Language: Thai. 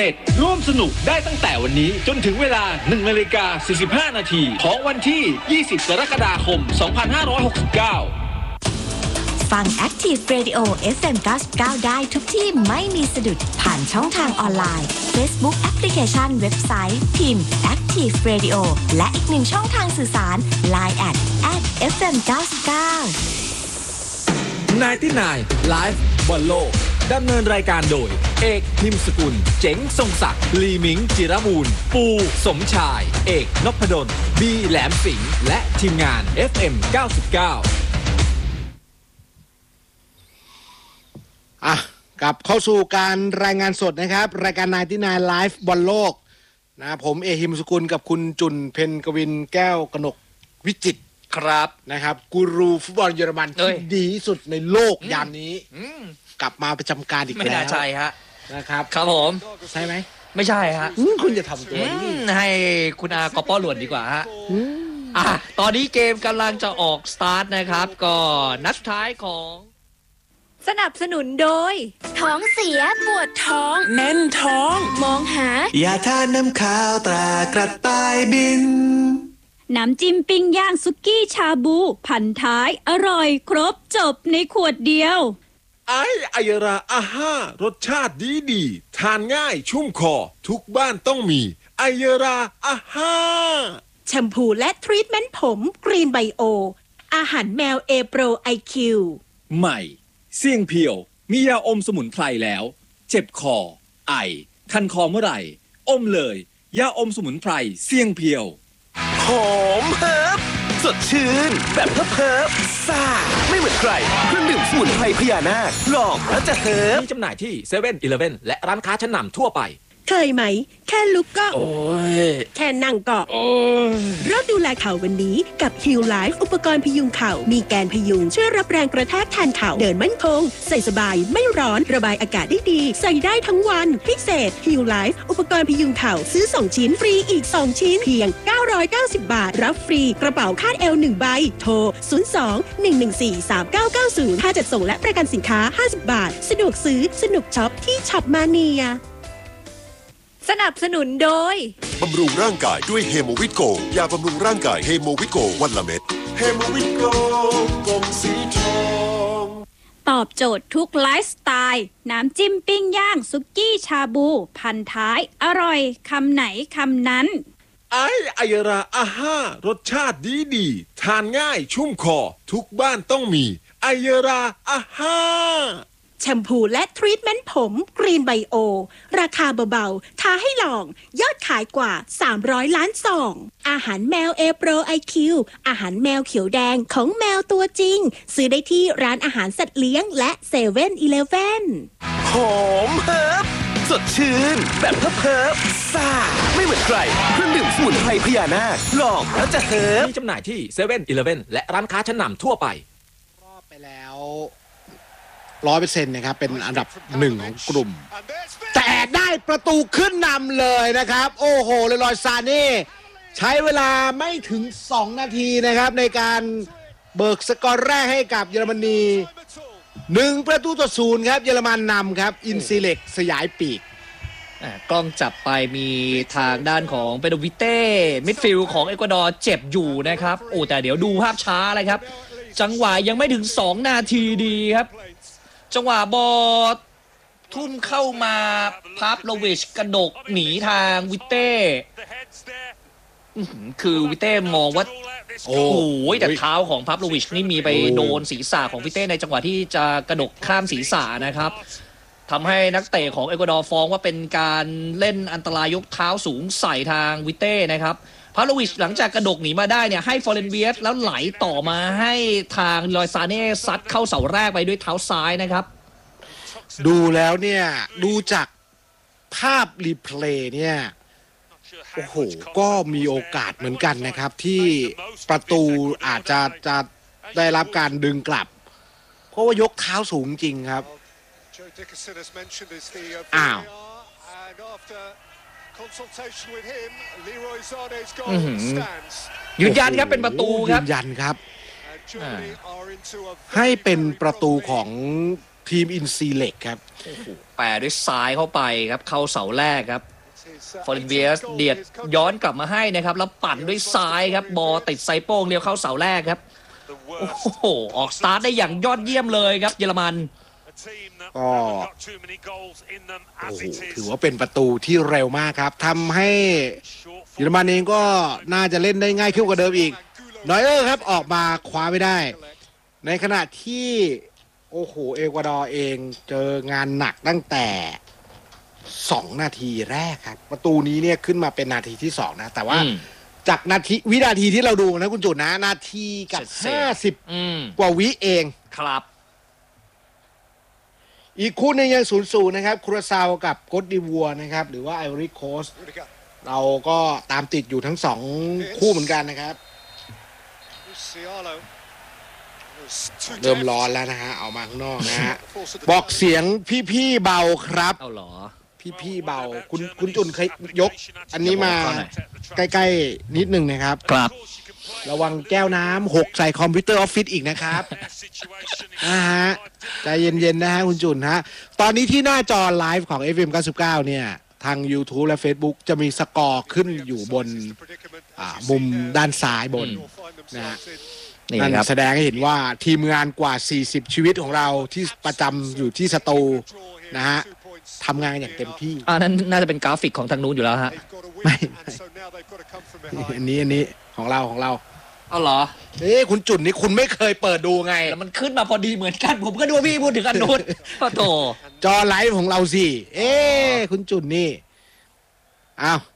ร่วมสนุกได้ตั้งแต่วันนี้จนถึงเวลา 1:45 นาทีของวันที่ 20 กรกฎาคม 2569 ฟัง Active Radio FM 99 ได้ทุกที่ไม่มีสะดุดผ่านช่องทางออนไลน์ Facebook แอปพลิเคชันเว็บไซต์พิมพ์ Active Radio และอีกหนึ่งช่องทางสื่อสาร Line @FM 99 99 Live บอลโลกดำเนินรายการโดยเอกพิมพ์สกุลเจ๋งทรงศักดิ์ลีมิงจิรบูรณ์ปูสมชายเอกนพดลบีแหลมสิงห์และทีมงาน FM 99 กลับเข้าสู่การรายงานสดนะครับรายการ99 Live บอลโลกนะผมเอหิมสกุลกับคุณจุนเพ็ญกวินแก้วกนกวิจิตรครับนะครับกูรูฟุตบอลเยอรมันที่ดีที่สุดในโลกยามนี้กลับมาประจำการอีกแล้วไม่น่าใช่ฮะนะครับครับผมใช่ไหมไม่ใช่ฮะคุณจะทำตัวนี้ให้คุณอากอป้อหลวนดีกว่าฮะตอนนี้เกมกำลังจะออกสตาร์ทนะครับก็นัดสุดท้ายของสนับสนุนโดยท้องเสียปวดท้องแน่นท้องมองหายาทานน้ำข้าวตรากระต่ายบินน้ำจิ้มปิ้งย่างสุกี้ชาบูพันท้ายอร่อยครบจบในขวดเดียวไอราอาห้ารสชาติดีทานง่ายชุ่มคอทุกบ้านต้องมีไอราอาห้าแชมพูและทรีทเมนต์ผมกรีนไบโออาหารแมวเอโปรไอคิวใหม่เสี่ยงเพียวมียาอมสมุนไพรแล้วเจ็บคอไอคันคอเมื่อไหร่อมเลยยาอมสมุนไพรเสี่ยงเพียวหอมเฮิร์บสดชื่นแบบเฮิร์บซ่าไม่เหมือนใครเครื่องดื่มสมุนไพรพญานาคลองแล้วจะเฮิร์บมีจำหน่ายที่เซเว่นอีเลฟเว่นและร้านค้าชั้นนำทั่วไปเคยไหมแค่ลุกก็โอ้ยแค่นั่งก็โอ้ยเริ่มดูแลเข่าวันนี้กับ Heal Life อุปกรณ์พยุงเข่ามีแกนพยุงช่วยรับแรงกระแทกแทนเข่าเดินมั่นคงใส่สบายไม่ร้อนระบายอากาศได้ดีใส่ได้ทั้งวันพิเศษ Heal Life อุปกรณ์พยุงเข่าซื้อ2ชิ้นฟรีอีก2ชิ้นเพียง990 บาทรับฟรีกระเป๋าคาดเอว1ใบโทร02-114-3990ค่าจัดส่งและประกันสินค้า50 บาทสะดวกซื้อสนุกช็อปที่ช็อปมาเนียสนับสนุนโดยบำรุงร่างกายด้วยเฮโมวิโกยาบำรุงร่างกายเฮโมวิโกวันละเม็ดเฮโมวิโกกลมสีทองตอบโจทย์ทุกไลฟ์สไตล์น้ำจิ้มปิ้งย่างสุกี้ชาบูพันท้ายอร่อยคำไหนคำนั้นไอราอาห้ารสชาติดีทานง่ายชุ่มคอทุกบ้านต้องมีไอราอาห้าแชมพูและทรีทเมนต์ผมกรีนไบโอราคาเบาๆท้าให้ลองยอดขายกว่า300ล้านซองอาหารแมวเอโปรไอคิวอาหารแมวเขียวแดงของแมวตัวจริงซื้อได้ที่ร้านอาหารสัตว์เลี้ยงและเซเว่นอีเลฟเว่นหอมเฮิร์บสดชื่นแบบเฮิร์บซ่าไม่เหมือนใครเครื่องดื่มสมุนไพรพญานาคลองแล้วจะเฮิร์บมีจำหน่ายที่เซเว่นอีเลฟเว่นและร้านค้าชั้นนำทั่วไปรอบไปแล้ว100% นะครับเป็นอันดับ1ของกลุ่มแต่ได้ประตูขึ้นนำเลยนะครับโอ้โหเลรอยซาเน่ใช้เวลาไม่ถึง2นาทีนะครับในการเบิกสกอร์แรกให้กับเยอรมนี1-0ครับเยอรมันนำครับอินซีเล็กสยายปีกกล้องจับไปมีทางด้านของเปโดวิเต้มิดฟิลด์ของเอกวาดอร์เจ็บอยู่นะครับโอ้แต่เดี๋ยวดูภาพช้าเลยครับจังหวะยังไม่ถึง2นาทีดีครับจังหวะบอลทุ่มเข้ามาพาฟโลวิชกระดกหนีทางวิเต้คือวิเต้มองว่าโอ้โหแต่เท้าของพาฟโลวิชนี่มีไปโดนศีรษะของวิเต้ในจังหวะที่จะกระดกข้ามศีรษะนะครับทำให้นักเตะของเอกวาดอร์ฟ้องว่าเป็นการเล่นอันตรายยกเท้าสูงใส่ทางวิเต้นะครับพาโลวิชหลังจากกระดกหนีมาได้เนี่ยให้ฟอร์เรนเวียสแล้วไหลต่อมาให้ทางลอยซาเน่ซัดเข้าเสาแรกไปด้วยเท้าซ้ายนะครับดูแล้วเนี่ยดูจากภาพรีเพลย์เนี่ยโอ้โหก็มีโอกาสเหมือนกันนะครับที่ประตูอาจจะได้รับการดึงกลับเพราะว่ายกเท้าสูงจริงครับอ้าวยืนยันครับเป็นประตูครับยืนยันครับให้เป็นประตูของทีมอินซีเล็กครับแปะด้วยซ้ายเข้าไปครับเข้าเสาแรกครับฟอร์เรนเวียสเดียดย้อนกลับมาให้นะครับแล้วปั่นด้วยซ้ายครับบอลติดไซโป้งเลี้ยวเข้าเสาแรกครับโอ้โหออกสตาร์ทได้อย่างยอดเยี่ยมเลยครับเยอรมันก็ถือว่าเป็นประตูที่เร็วมากครับทำให้เยอรมันเองก็น่าจะเล่นได้ง่ายขึ้นกว่าเดิมอีกนอยเออร์ครับออกมาคว้าไม่ได้ในขณะที่โอ้โหเอกวาดอร์เองเจองานหนักตั้งแต่2 นาทีแรกครับประตูนี้เนี่ยขึ้นมาเป็นนาทีที่2นะแต่ว่าจากวินาทีที่เราดูนะคุณจุดนะนาทีกับ50กว่าวิเองครับอีกคู่นึงยัง0-0นะครับคูราซาวกับโกตดิวัวนะครับหรือว่าไอวอรี่โคสต์เราก็ตามติดอยู่ทั้ง2คู่เหมือนกันนะครับเริ่มร้อนแล้วนะฮะเอามาข้างนอกนะฮะบอกเสียงพี่ๆเบาครับเอาหรอพี่ๆเบาคุณจุนเคยยกอันนี้มาใกล้ๆนิดนึงนะครับครับระวังแก้วน้ำหกใส่คอมพิวเตอร์ออฟฟิศอีกนะครับฮะใจเย็นๆนะฮะคุณจุนฮะตอนนี้ที่หน้าจอไลฟ์ของ FM 99เนี่ยทาง YouTube และ Facebook จะมีสกอร์ขึ้นอยู่บนมุมด้านซ้ายบนนะฮะนั่นแสดงให้เห็นว่าทีมงานกว่า40ชีวิตของเราที่ประจำอยู่ที่สตูนะฮะทำงานอย่างเต็มที่นั่นน่าจะเป็นกราฟิกของทางนู้นอยู่แล้วฮะไม่อันนี้ของเราเอาเหรอคุณจุดนี่คุณไม่เคยเปิดดูไงแล้วมันขึ้นมาพอดีเหมือนกันผมก็ดูพี่พูดถึงอันนู้นโตจอไลฟ์ของเราสิคุณจุดนี่อ้าว